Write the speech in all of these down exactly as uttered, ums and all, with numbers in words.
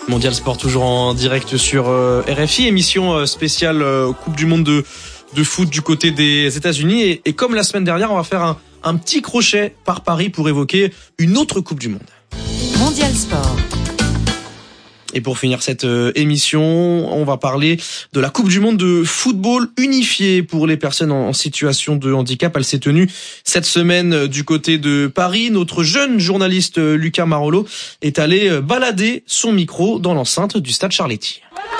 Mondial Sport toujours en direct sur euh, R F I, émission euh, spéciale euh, Coupe du Monde de, de foot du côté des États-Unis. Et, et comme la semaine dernière, on va faire un, un petit crochet par Paris pour évoquer une autre Coupe du Monde. Mondial Sport. Et pour finir cette euh, émission, on va parler de la Coupe du Monde de football unifié pour les personnes en, en situation de handicap. Elle s'est tenue cette semaine euh, du côté de Paris. Notre jeune journaliste euh, Lucas Marolo est allé euh, balader son micro dans l'enceinte du stade Charletti.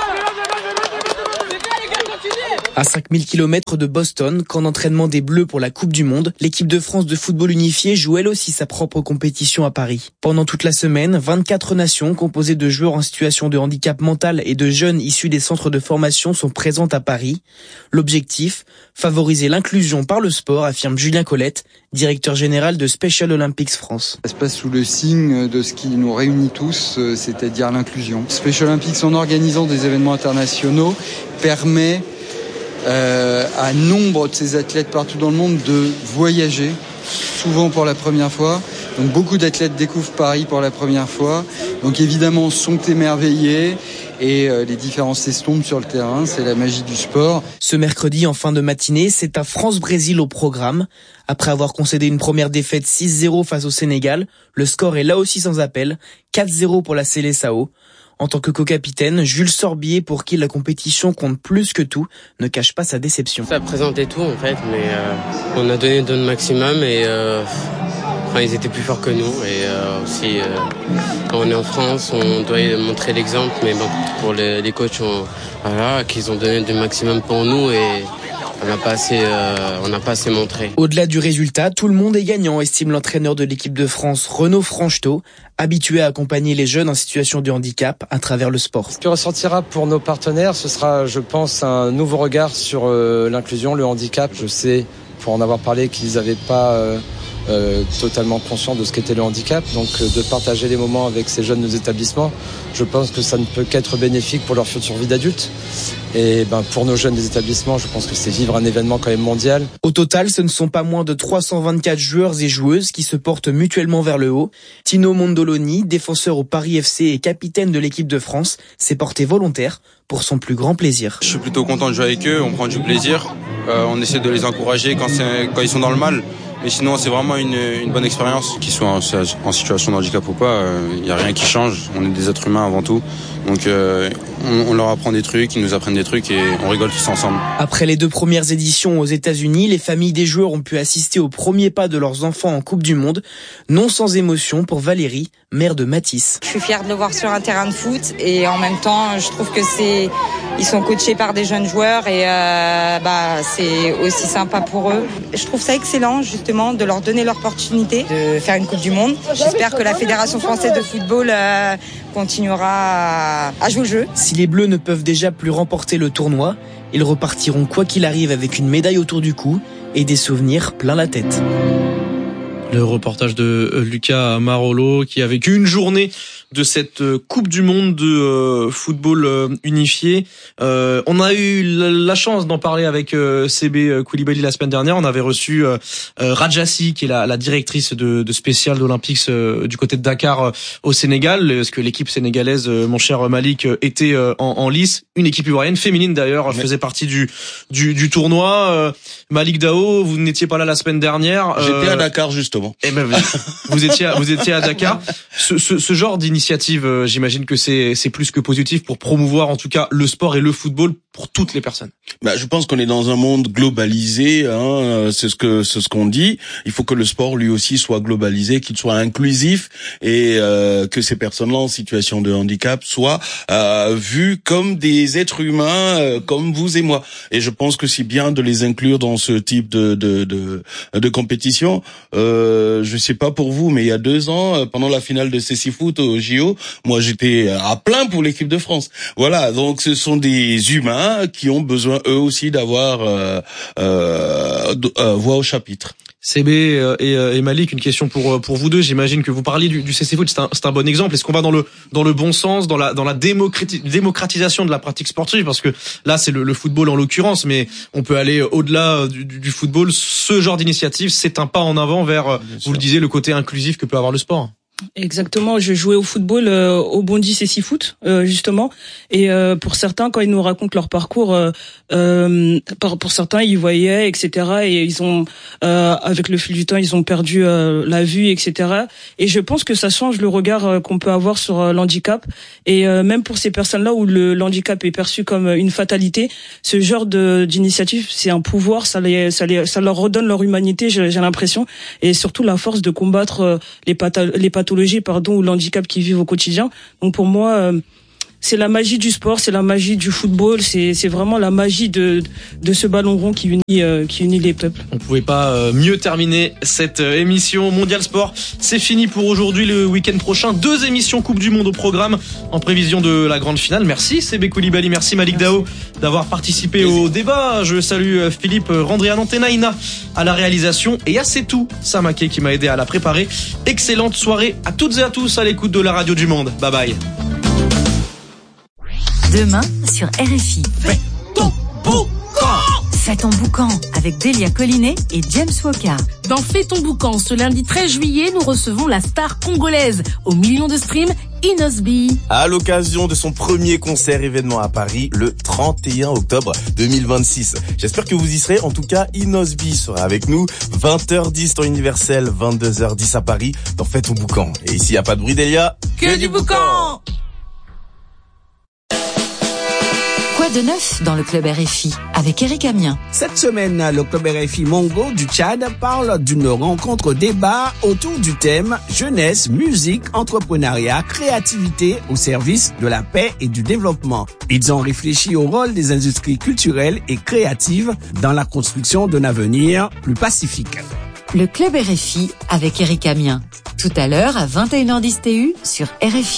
À cinq mille kilomètres de Boston, camp d'entraînement des Bleus pour la Coupe du Monde, l'équipe de France de football unifié joue elle aussi sa propre compétition à Paris. Pendant toute la semaine, vingt-quatre nations composées de joueurs en situation de handicap mental et de jeunes issus des centres de formation sont présentes à Paris. L'objectif, favoriser l'inclusion par le sport, affirme Julien Colette, directeur général de Special Olympics France. Ça se passe sous le signe de ce qui nous réunit tous, c'est-à-dire l'inclusion. Special Olympics, en organisant des événements internationaux, permet Euh, à nombre de ces athlètes partout dans le monde de voyager, souvent pour la première fois. Donc beaucoup d'athlètes découvrent Paris pour la première fois. Donc évidemment sont émerveillés et euh, les différences s'estompent sur le terrain. C'est la magie du sport. Ce mercredi en fin de matinée, c'est un France-Brésil au programme. Après avoir concédé une première défaite six zéro face au Sénégal, le score est là aussi sans appel, quatre zéro pour la Seleção. En tant que co-capitaine, Jules Sorbier, pour qui la compétition compte plus que tout, ne cache pas sa déception. Ça présentait tout en fait, mais euh, on a donné notre maximum et euh, enfin, ils étaient plus forts que nous. Et euh, aussi, euh, quand on est en France, on doit montrer l'exemple, mais bon, pour les, les coachs, on, voilà, qu'ils ont donné du maximum pour nous et on n'a pas assez, euh, on n'a pas assez montré. Au-delà du résultat, tout le monde est gagnant, estime l'entraîneur de l'équipe de France, Renaud Franchetot, habitué à accompagner les jeunes en situation de handicap à travers le sport. Ce qui ressortira pour nos partenaires, ce sera, je pense, un nouveau regard sur euh, l'inclusion, le handicap. Je sais, pour en avoir parlé, qu'ils n'avaient pas euh, euh, totalement conscience de ce qu'était le handicap. Donc, euh, de partager des moments avec ces jeunes des établissements, je pense que ça ne peut qu'être bénéfique pour leur future vie d'adulte. Et ben pour nos jeunes des établissements, je pense que c'est vivre un événement quand même mondial. Au total, ce ne sont pas moins de trois cent vingt-quatre joueurs et joueuses qui se portent mutuellement vers le haut. Tino Mondoloni, défenseur au Paris F C et capitaine de l'équipe de France, s'est porté volontaire pour son plus grand plaisir. Je suis plutôt content de jouer avec eux, on prend du plaisir, euh, on essaie de les encourager quand, c'est, quand ils sont dans le mal. Mais sinon, c'est vraiment une, une bonne expérience. Qu'ils soient en, en situation de handicap ou pas, il euh, n'y a rien qui change. On est des êtres humains avant tout. Donc, euh, on, on leur apprend des trucs, ils nous apprennent des trucs et on rigole tous ensemble. Après les deux premières éditions aux États-Unis, les familles des joueurs ont pu assister aux premiers pas de leurs enfants en Coupe du Monde. Non sans émotion pour Valérie, mère de Mathis. Je suis fière de le voir sur un terrain de foot et en même temps, je trouve que c'est, ils sont coachés par des jeunes joueurs et euh, bah c'est aussi sympa pour eux. Je trouve ça excellent justement de leur donner l'opportunité de faire une Coupe du Monde. J'espère que la Fédération française de football euh, continuera à, à jouer le jeu. Si les Bleus ne peuvent déjà plus remporter le tournoi, ils repartiront quoi qu'il arrive avec une médaille autour du cou et des souvenirs plein la tête. Le reportage de Lucas Marolo qui a vécu une journée de cette Coupe du Monde de euh, football euh, unifié. Euh, on a eu la chance d'en parler avec euh, C B Koulibaly la semaine dernière. On avait reçu euh, euh, Rajassi, qui est la, la directrice de, de Special Olympics euh, du côté de Dakar euh, au Sénégal, parce que l'équipe sénégalaise, euh, mon cher Malik, euh, était euh, en, en lice. Une équipe ivoirienne féminine d'ailleurs, elle faisait partie du du, du tournoi. Euh, Malik Dao, vous n'étiez pas là la semaine dernière. Euh, J'étais à Dakar justement. Eh ben, vous étiez à, vous étiez à Dakar. Ce, ce, ce genre d'initiative, euh, j'imagine que c'est c'est plus que positif pour promouvoir en tout cas le sport et le football pour toutes les personnes. Bah, je pense qu'on est dans un monde globalisé, hein, c'est ce que c'est ce qu'on dit. Il faut que le sport lui aussi soit globalisé, qu'il soit inclusif et euh, que ces personnes-là en situation de handicap soient euh, vues comme des êtres humains, euh, comme vous et moi. Et je pense que c'est bien de les inclure dans ce type de de de, de compétition. Euh, je sais pas pour vous, mais il y a deux ans, pendant la finale de C C Foot au J O, moi j'étais à plein pour l'équipe de France. Voilà, donc ce sont des humains qui ont besoin eux aussi d'avoir euh, euh, euh, voix au chapitre. C B et, et Malik, une question pour pour vous deux. J'imagine que vous parliez du, du C C Foot, c'est un, c'est un bon exemple. Est-ce qu'on va dans le dans le bon sens, dans la dans la démocrati- démocratisation de la pratique sportive, parce que là c'est le, le football en l'occurrence, mais on peut aller au-delà du, du, du football. Ce genre d'initiative, c'est un pas en avant vers, Bien vous sûr. le disiez, le côté inclusif que peut avoir le sport. Exactement, je jouais au football euh, au Bondy C six Foot euh, justement, et euh, pour certains quand ils nous racontent leur parcours, euh, euh, pour, pour certains ils voyaient et cetera et ils ont euh, avec le fil du temps ils ont perdu euh, la vue et cetera et je pense que ça change le regard euh, qu'on peut avoir sur euh, l'handicap et euh, même pour ces personnes-là où le l'handicap est perçu comme une fatalité, ce genre de d'initiative c'est un pouvoir, ça les ça les ça leur redonne leur humanité, j'ai, j'ai l'impression, et surtout la force de combattre euh, les patho- les pathologies pardon ou l'handicap qu'ils vivent au quotidien. Donc pour moi euh, c'est la magie du sport, c'est la magie du football, c'est c'est vraiment la magie de de ce ballon rond qui unit euh, qui unit les peuples. On pouvait pas euh, mieux terminer cette euh, émission Mondial Sport. C'est fini pour aujourd'hui. Le week-end prochain, deux émissions Coupe du Monde au programme en prévision de la grande finale. Merci Sébé Koulibaly, merci Malik merci. Dao d'avoir participé merci. au débat. Je salue euh, Philippe Randrian Antenaina à la réalisation et à C'est tout Samaké qui m'a aidé à la préparer. Excellente soirée à toutes et à tous à l'écoute de la radio du monde. Bye bye. Demain sur R F I. Fais ton boucan. Fais ton boucan avec Delia Collinet et James Woka. Dans Fais ton boucan, ce lundi treize juillet, nous recevons la star congolaise aux millions de streams, Inosby. À l'occasion de son premier concert événement à Paris, le trente et un octobre deux mille vingt-six. J'espère que vous y serez. En tout cas, Inosby sera avec nous. vingt heures dix temps universel, vingt-deux heures dix à Paris, dans Fais ton boucan. Et ici, il n'y a pas de bruit, Delia. Que, que du boucan. Quoi de neuf dans le Club R F I avec Eric Amien. Cette semaine, le Club R F I Mongo du Tchad parle d'une rencontre débat autour du thème jeunesse, musique, entrepreneuriat, créativité au service de la paix et du développement. Ils ont réfléchi au rôle des industries culturelles et créatives dans la construction d'un avenir plus pacifique. Le Club R F I avec Eric Amien. Tout à l'heure à vingt et une heures dix T U sur R F I.